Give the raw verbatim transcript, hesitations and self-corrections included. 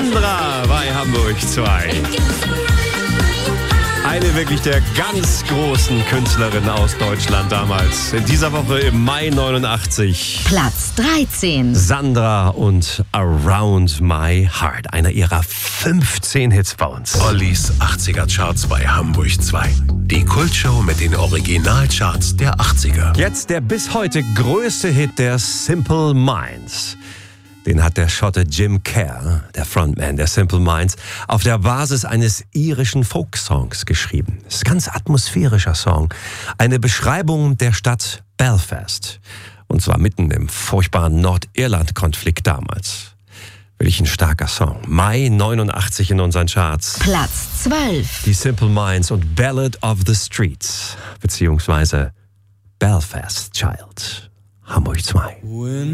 Sandra bei Hamburg zwei. Eine wirklich der ganz großen Künstlerinnen aus Deutschland damals. In dieser Woche im Mai neunundachtzig. Platz dreizehn. Sandra und Around My Heart. Einer ihrer fünfzehn Hits bei uns. Ollis achtziger Charts bei Hamburg zwei. Die Kultshow mit den Originalcharts der achtziger. Jetzt der bis heute größte Hit der Simple Minds. Den hat der Schotte Jim Kerr, der Frontman der Simple Minds, auf der Basis eines irischen Folksongs geschrieben. Das ist ein ganz atmosphärischer Song. Eine Beschreibung der Stadt Belfast. Und zwar mitten im furchtbaren Nordirland-Konflikt damals. Wirklich ein starker Song. Mai neunundachtzig in unseren Charts. Platz zwölf. Die Simple Minds und Ballad of the Streets. Beziehungsweise Belfast Child. Hamburg zwei.